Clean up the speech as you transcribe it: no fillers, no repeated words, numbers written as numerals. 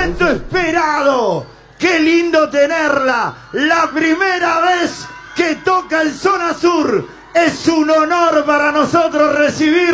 momento esperado. Qué lindo tenerla. La primera vez que toca el Zona Sur. Es un honor para nosotros recibir